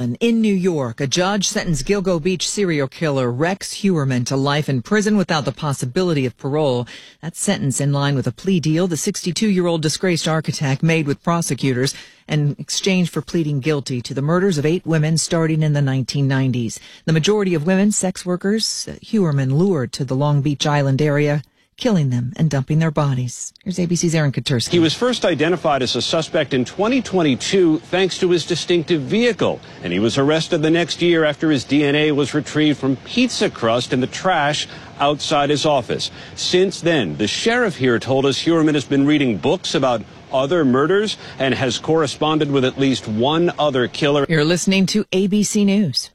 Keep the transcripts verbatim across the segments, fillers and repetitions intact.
Island in New York, a judge sentenced Gilgo Beach serial killer Rex Heuermann to life in prison without the possibility of parole. That sentence in line with a plea deal the sixty-two-year-old disgraced architect made with prosecutors in exchange for pleading guilty to the murders of eight women starting in the nineteen nineties. The majority of women sex workers Heuermann lured to the Long Beach Island area, killing them and dumping their bodies. Here's A B C's Aaron Katursky. He was first identified as a suspect in twenty twenty-two thanks to his distinctive vehicle, and he was arrested the next year after his D N A was retrieved from pizza crust in the trash outside his office. Since then, the sheriff here told us Heuermann has been reading books about other murders and has corresponded with at least one other killer. You're listening to A B C News.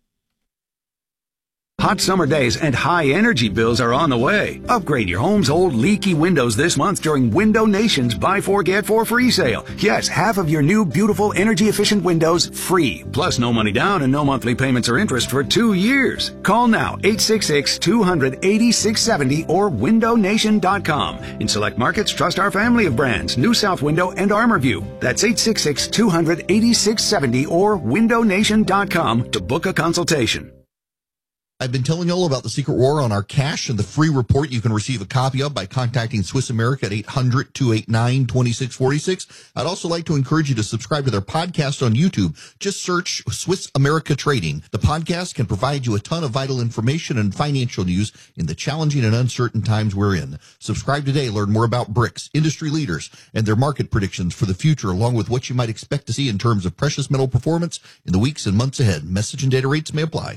Hot summer days and high energy bills are on the way. Upgrade your home's old leaky windows this month during Window Nation's Buy Four Get Four free sale. Yes, half of your new beautiful energy efficient windows free. Plus no money down and no monthly payments or interest for two years. Call now eight six six, two hundred, eighty-six seventy or window nation dot com. In select markets, trust our family of brands, New South Window and ArmorView. That's eight six six, two hundred, eighty-six seventy or window nation dot com to book a consultation. I've been telling you all about the secret war on our cash and the free report you can receive a copy of by contacting Swiss America at eight hundred, two eight nine, two six four six. I'd also like to encourage you to subscribe to their podcast on YouTube. Just search Swiss America Trading. The podcast can provide you a ton of vital information and financial news in the challenging and uncertain times we're in. Subscribe today. Learn more about BRICS, industry leaders, and their market predictions for the future, along with what you might expect to see in terms of precious metal performance in the weeks and months ahead. Message and data rates may apply.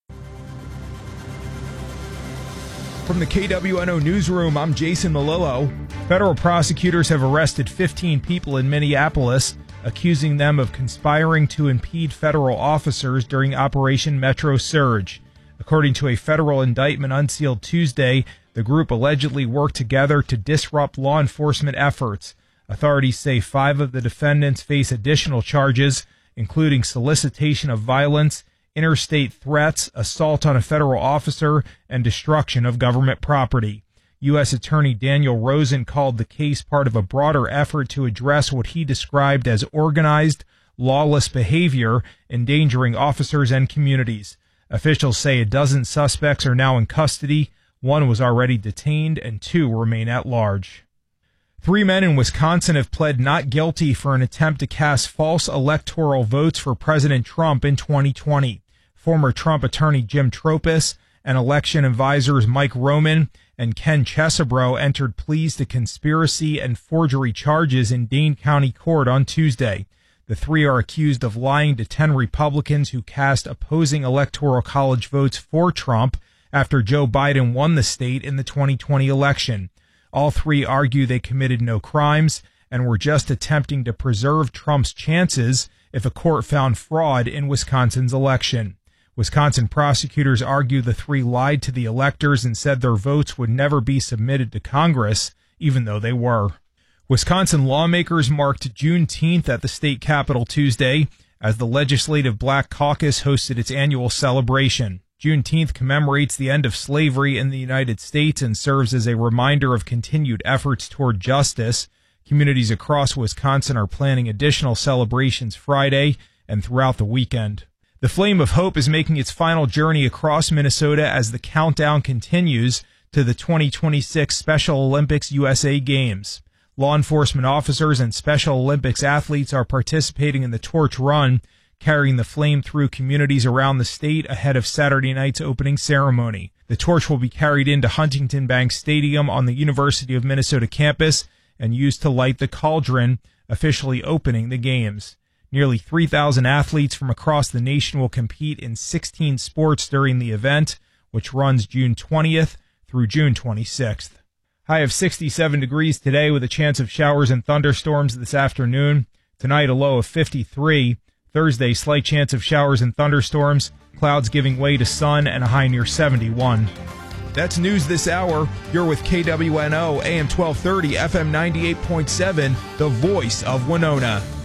From the K W N O Newsroom, I'm Jason Malillo. Federal prosecutors have arrested fifteen people in Minneapolis, accusing them of conspiring to impede federal officers during Operation Metro Surge. According to a federal indictment unsealed Tuesday, the group allegedly worked together to disrupt law enforcement efforts. Authorities say five of the defendants face additional charges, including solicitation of violence, interstate threats, assault on a federal officer, and destruction of government property. U S Attorney Daniel Rosen called the case part of a broader effort to address what he described as organized, lawless behavior endangering officers and communities. Officials say a dozen suspects are now in custody, one was already detained, and two remain at large. Three men in Wisconsin have pled not guilty for an attempt to cast false electoral votes for President Trump in twenty twenty. Former Trump attorney Jim Tropis and election advisors Mike Roman and Ken Chesebro entered pleas to conspiracy and forgery charges in Dane County Court on Tuesday. The three are accused of lying to ten Republicans who cast opposing Electoral College votes for Trump after Joe Biden won the state in the twenty twenty election. All three argue they committed no crimes and were just attempting to preserve Trump's chances if a court found fraud in Wisconsin's election. Wisconsin prosecutors argue the three lied to the electors and said their votes would never be submitted to Congress, even though they were. Wisconsin lawmakers marked Juneteenth at the state capitol Tuesday as the Legislative Black Caucus hosted its annual celebration. Juneteenth commemorates the end of slavery in the United States and serves as a reminder of continued efforts toward justice. Communities across Wisconsin are planning additional celebrations Friday and throughout the weekend. The Flame of Hope is making its final journey across Minnesota as the countdown continues to the twenty twenty-six Special Olympics U S A Games. Law enforcement officers and Special Olympics athletes are participating in the Torch Run, carrying the flame through communities around the state ahead of Saturday night's opening ceremony. The torch will be carried into Huntington Bank Stadium on the University of Minnesota campus and used to light the cauldron, officially opening the games. Nearly three thousand athletes from across the nation will compete in sixteen sports during the event, which runs June twentieth through June twenty-sixth. High of sixty-seven degrees today with a chance of showers and thunderstorms this afternoon. Tonight, a low of fifty-three. Thursday, slight chance of showers and thunderstorms. Clouds giving way to sun and a high near seventy-one. That's news this hour. You're with K W N O, A M twelve thirty, F M ninety-eight point seven, the voice of Winona.